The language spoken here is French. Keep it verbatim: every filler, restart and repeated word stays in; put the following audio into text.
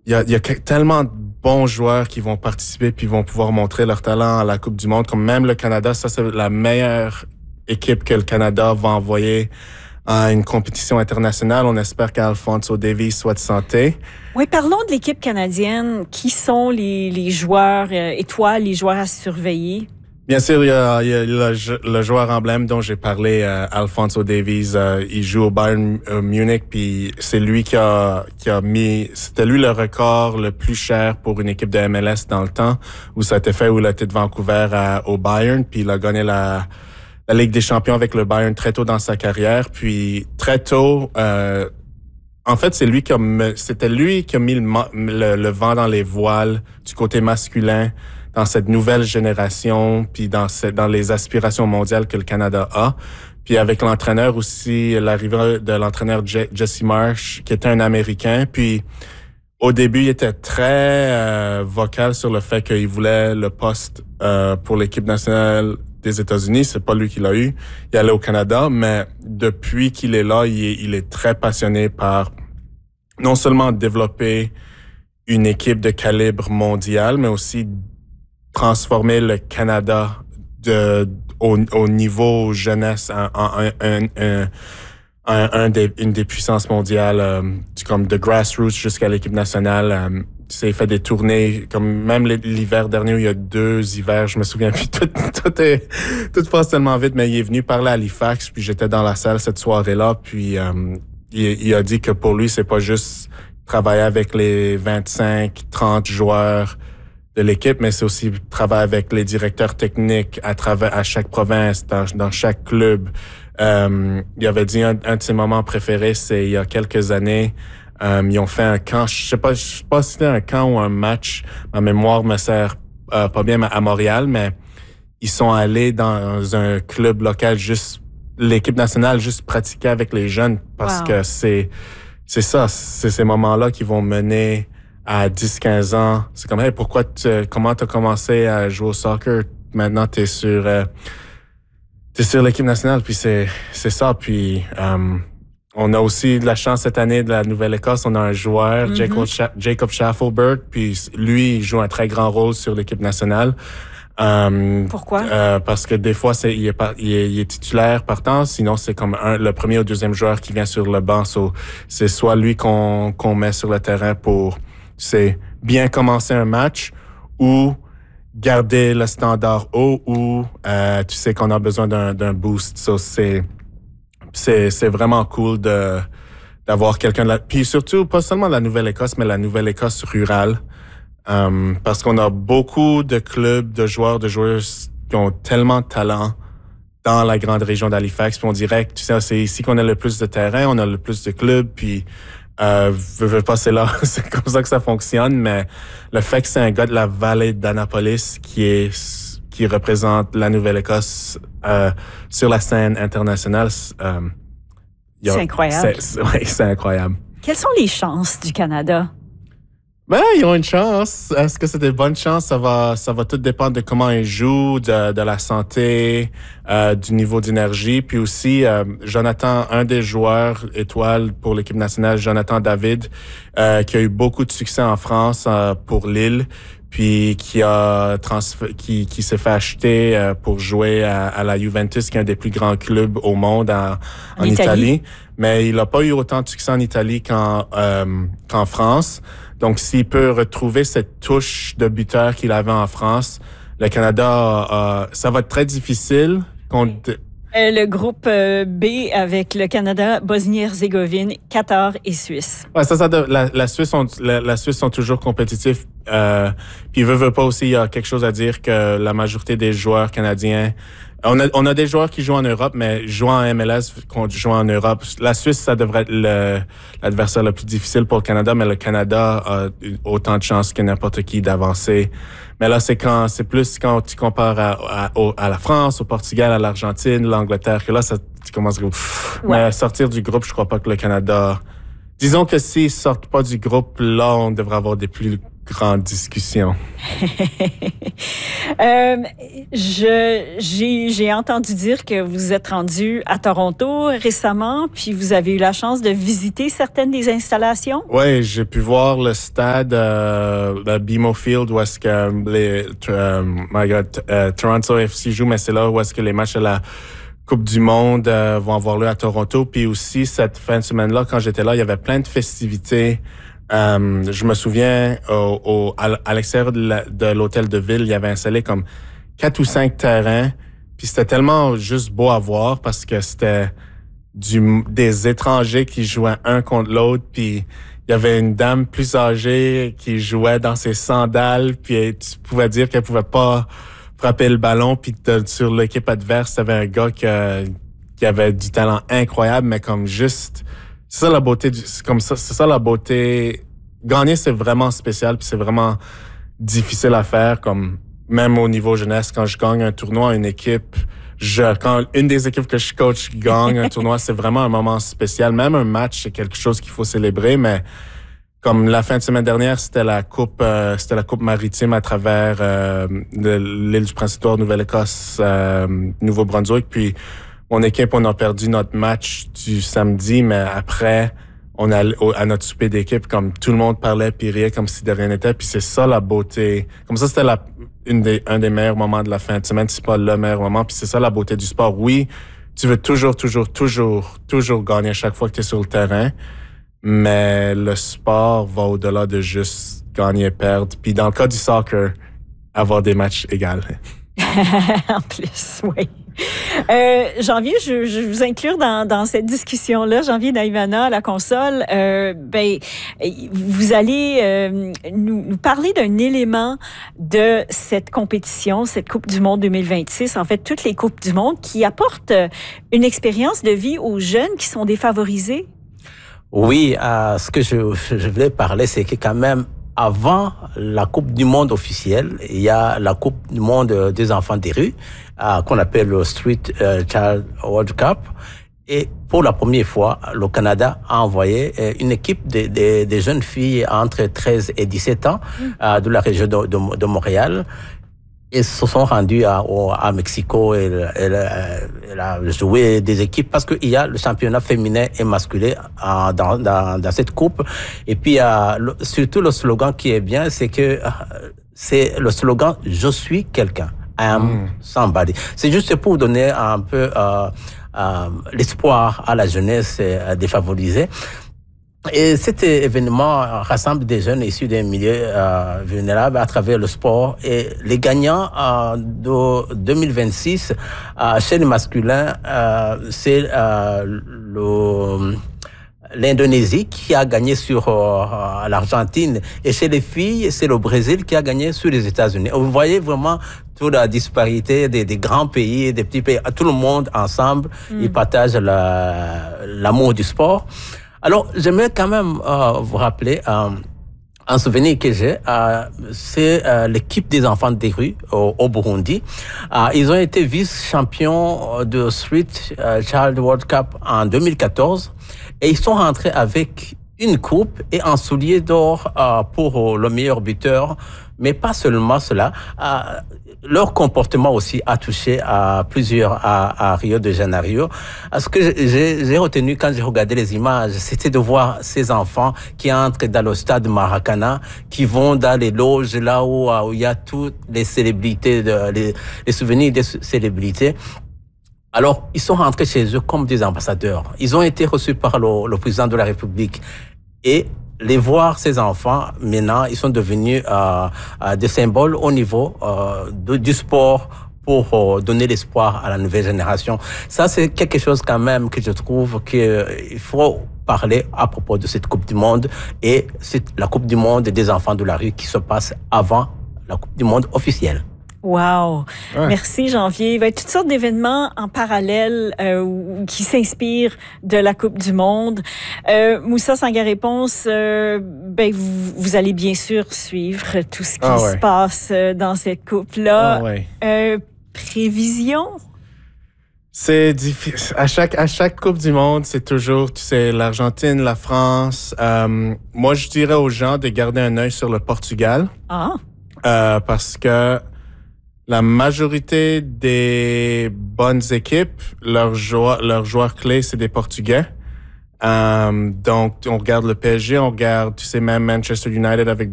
il y a, il y a tellement de bons joueurs qui vont participer puis vont pouvoir montrer leur talent à la Coupe du Monde, comme même le Canada. Ça, c'est la meilleure équipe que le Canada va envoyer à une compétition internationale. On espère qu'Alphonso Davies soit de santé. Oui, parlons de l'équipe canadienne. Qui sont les, les joueurs euh, étoiles, les joueurs à surveiller? Bien sûr, il y a, il y a le, le joueur emblème dont j'ai parlé, euh, Alphonso Davies. Euh, il joue au Bayern euh, Munich, puis c'est lui qui a, qui a mis... C'était lui le record le plus cher pour une équipe de M L S dans le temps, où ça a été fait, où il a été de Vancouver à, au Bayern, puis il a gagné la... la Ligue des champions avec le Bayern très tôt dans sa carrière. Puis très tôt, euh, en fait, c'est lui qui a, c'était lui qui a mis le, le, le vent dans les voiles du côté masculin dans cette nouvelle génération, puis dans, cette, dans les aspirations mondiales que le Canada a. Puis avec l'entraîneur aussi, l'arrivée de l'entraîneur Jesse Marsh, qui était un Américain. Puis au début, il était très euh, vocal sur le fait qu'il voulait le poste euh, pour l'équipe nationale des États-Unis. C'est pas lui qui l'a eu. Il allait au Canada, mais depuis qu'il est là, il est, il est très passionné par non seulement développer une équipe de calibre mondial, mais aussi transformer le Canada de au, au niveau jeunesse en, en, en, en, en un, un des, une des puissances mondiales, euh, comme de grassroots jusqu'à l'équipe nationale. Euh, il fait des tournées, comme même l'hiver dernier où il y a deux hivers, je me souviens plus, tout, tout, est, tout passe tellement vite, mais il est venu parler à Halifax, puis j'étais dans la salle cette soirée-là, puis euh, il, il a dit que pour lui, c'est pas juste travailler avec les vingt-cinq, trente joueurs de l'équipe, mais c'est aussi travailler avec les directeurs techniques à travers à chaque province, dans, dans chaque club. Euh, il avait dit un, un de ses moments préférés, c'est il y a quelques années, euh, ils ont fait un camp, je sais pas, je sais pas si c'était un camp ou un match, ma mémoire me sert euh, pas bien à Montréal, mais ils sont allés dans un club local, juste l'équipe nationale, juste pratiquer avec les jeunes, parce wow. que c'est c'est ça, c'est ces moments-là qui vont mener à dix quinze ans. C'est comme, hey, pourquoi tu, comment t'as commencé à jouer au soccer? Maintenant, t'es sur, euh, t'es sur l'équipe nationale, puis c'est, c'est ça. Puis, euh, on a aussi de la chance cette année de la Nouvelle-Écosse. On a un joueur, mm-hmm. Jacob, Scha- Jacob Shaffelberg, puis lui, il joue un très grand rôle sur l'équipe nationale. Euh, Pourquoi? Euh, parce que des fois, c'est, il, est pas, il, est, il est titulaire partant, sinon c'est comme un, le premier ou deuxième joueur qui vient sur le banc. So, c'est soit lui qu'on, qu'on met sur le terrain pour c'est bien commencer un match ou garder le standard haut ou euh, tu sais qu'on a besoin d'un, d'un boost. So, c'est, c'est, c'est vraiment cool de, d'avoir quelqu'un de la... Puis surtout, pas seulement la Nouvelle-Écosse, mais la Nouvelle-Écosse rurale. Um, parce qu'on a beaucoup de clubs, de joueurs, de joueuses qui ont tellement de talent dans la grande région d'Halifax. Puis on dirait que, tu sais, c'est ici qu'on a le plus de terrain, on a le plus de clubs, puis euh, veux, veux pas, c'est là, c'est comme ça que ça fonctionne. Mais le fait que c'est un gars de la vallée d'Annapolis qui est qui représente la Nouvelle-Écosse euh, sur la scène internationale, euh, a, c'est incroyable. C'est, c'est, ouais, c'est incroyable. Quelles sont les chances du Canada? Ben, ils ont une chance. Est-ce que c'est des bonnes chances? Ça va, ça va tout dépendre de comment ils jouent, de, de la santé, euh, du niveau d'énergie. Puis aussi, euh, Jonathan, un des joueurs étoiles pour l'équipe nationale, Jonathan David, euh, qui a eu beaucoup de succès en France euh, pour Lille, puis qui a transf- qui, qui s'est fait acheter euh, pour jouer à, à la Juventus, qui est un des plus grands clubs au monde en, en, en Italie. Italie. Mais il n'a pas eu autant de succès en Italie qu'en, euh, qu'en France. Donc, s'il peut retrouver cette touche de buteur qu'il avait en France, le Canada, euh, ça va être très difficile. Contre... Euh, le groupe euh, B avec le Canada, Bosnie-Herzégovine, Qatar et Suisse. Ouais, ça, ça, la, la Suisse, sont, la, la Suisse sont toujours compétitifs. Euh, puis, veut, veut pas aussi, il y a quelque chose à dire que la majorité des joueurs canadiens, on a, on a des joueurs qui jouent en Europe, mais jouant en M L S, qu'on joue en Europe. La Suisse, ça devrait être le, l'adversaire le plus difficile pour le Canada, mais le Canada a autant de chances que n'importe qui d'avancer. Mais là, c'est quand, c'est plus quand tu compares à, à, à la France, au Portugal, à l'Argentine, l'Angleterre, que là, ça, tu commences à... Ouais. Mais sortir du groupe, je crois pas que le Canada... Disons que s'ils sortent pas du groupe, là, on devrait avoir des plus grande discussion. euh, je, j'ai, j'ai entendu dire que vous êtes rendu à Toronto récemment, puis vous avez eu la chance de visiter certaines des installations. Oui, j'ai pu voir le stade, euh, le B M O Field, où est-ce que les, euh, my God, euh, Toronto F C joue, mais c'est là où est-ce que les matchs de la Coupe du Monde euh, vont avoir lieu à Toronto. Puis aussi, cette fin de semaine-là, quand j'étais là, il y avait plein de festivités. Euh, je me souviens, au, au, à, à l'extérieur de, la, de l'hôtel de ville, il y avait installé comme quatre ou cinq terrains. Puis c'était tellement juste beau à voir parce que c'était du, des étrangers qui jouaient un contre l'autre. Puis il y avait une dame plus âgée qui jouait dans ses sandales. Puis tu pouvais dire qu'elle pouvait pas frapper le ballon, puis sur l'équipe adverse, t'avais un gars qui, euh, qui avait du talent incroyable, mais comme juste, c'est ça la beauté, du, c'est comme ça, c'est ça la beauté. Gagner, c'est vraiment spécial, puis c'est vraiment difficile à faire, comme même au niveau jeunesse, quand je gagne un tournoi, une équipe, je, quand une des équipes que je coach gagne un tournoi, c'est vraiment un moment spécial. Même un match, c'est quelque chose qu'il faut célébrer, mais comme la fin de semaine dernière, c'était la coupe, euh, c'était la coupe maritime à travers euh, l'île du Prince-Édouard, Nouvelle-Écosse, euh, Nouveau-Brunswick. Puis mon équipe, on a perdu notre match du samedi, mais après, on a à notre souper d'équipe, comme tout le monde parlait puis riait comme si de rien n'était. Puis c'est ça la beauté. Comme ça, c'était la une des un des meilleurs moments de la fin de semaine, c'est pas le meilleur moment. Puis c'est ça la beauté du sport. Oui, tu veux toujours, toujours, toujours, toujours gagner à chaque fois que tu es sur le terrain. Mais le sport va au-delà de juste gagner et perdre. Puis dans le cas du soccer, avoir des matchs égaux. En plus, oui. Euh, Janvier, je, je vous inclure dans, dans cette discussion-là. Janvier Naïvana à la console. Euh, ben, vous allez euh, nous, nous parler d'un élément de cette compétition, cette Coupe du Monde deux mille vingt-six. En fait, toutes les Coupes du Monde qui apportent une expérience de vie aux jeunes qui sont défavorisés. Oui, euh, ce que je, je voulais parler, c'est que quand même, avant la Coupe du Monde officielle, il y a la Coupe du Monde des enfants des rues, euh, qu'on appelle le Street euh, Child World Cup. Et pour la première fois, le Canada a envoyé une équipe de, de, de jeunes filles entre treize et dix-sept ans euh, de la région de, de, de Montréal. Ils se sont rendus à, au, à Mexico et elle a joué des équipes parce qu'il y a le championnat féminin et masculin euh, dans, dans, dans cette coupe. Et puis, euh, le, surtout le slogan qui est bien, c'est que euh, c'est le slogan « Je suis quelqu'un ». I am mm. somebody. C'est juste pour donner un peu euh, euh, l'espoir à la jeunesse euh, défavorisée. Et cet événement rassemble des jeunes issus des milieux euh, vulnérables à travers le sport. Et les gagnants euh, de deux mille vingt-six, euh, chez les masculins, euh, c'est euh, le... l'Indonésie qui a gagné sur euh, l'Argentine. Et chez les filles, c'est le Brésil qui a gagné sur les États-Unis. Vous voyez vraiment toute la disparité des, des grands pays, des petits pays. Tout le monde ensemble, mm. ils partagent la, l'amour du sport. Alors, j'aimerais quand même euh, vous rappeler euh, un souvenir que j'ai. Euh, c'est euh, l'équipe des enfants des rues au, au Burundi. Euh, ils ont été vice-champions de Street euh, Child World Cup en deux mille quatorze et ils sont rentrés avec une coupe et un soulier d'or euh, pour le meilleur buteur. Mais pas seulement cela. Euh, leur comportement aussi a touché à plusieurs à, à Rio de Janeiro. Ce que j'ai, j'ai retenu quand j'ai regardé les images, c'était de voir ces enfants qui entrent dans le stade Maracana, qui vont dans les loges là où, où il y a toutes les célébrités, de, les, les souvenirs des célébrités. Alors, ils sont rentrés chez eux comme des ambassadeurs. Ils ont été reçus par le, le président de la République. Et les voir, ces enfants, maintenant, ils sont devenus euh, euh, des symboles au niveau euh, de, du sport pour euh, donner l'espoir à la nouvelle génération. Ça, c'est quelque chose quand même que je trouve qu'il euh, faut parler à propos de cette Coupe du Monde. Et c'est la Coupe du Monde des enfants de la rue qui se passe avant la Coupe du Monde officielle. Wow! Ouais. Merci, Janvier. Il va y avoir toutes sortes d'événements en parallèle euh, qui s'inspirent de la Coupe du Monde. Euh, Moussa Sangaré-Ponce, euh, ben, vous, vous allez bien sûr suivre tout ce qui ah ouais. se passe dans cette coupe-là. Ah ouais. euh, prévision? C'est difficile. À chaque, à chaque Coupe du Monde, c'est toujours, tu sais, l'Argentine, la France. Euh, moi, je dirais aux gens de garder un œil sur le Portugal. Ah. Euh, parce que la majorité des bonnes équipes, leurs joueurs, leurs joueurs clés, c'est des Portugais. Euh, donc, on regarde le P S G, on regarde, tu sais, même Manchester United avec